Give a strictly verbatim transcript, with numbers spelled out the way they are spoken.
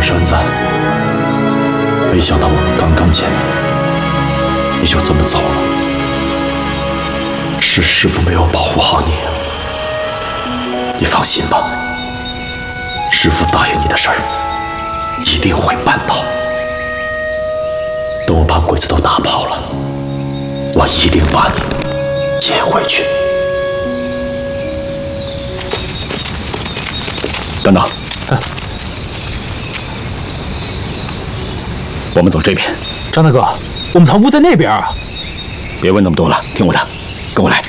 栓子，没想到我们刚刚见面，你就这么走了。是师父没有保护好你。你放心吧，师父答应你的事儿一定会办到。等我把鬼子都打跑了，我一定把你接回去。等等，啊、我们走这边。 张大哥，我们堂屋在那边啊！ 别问那么多了，听我的，跟我来。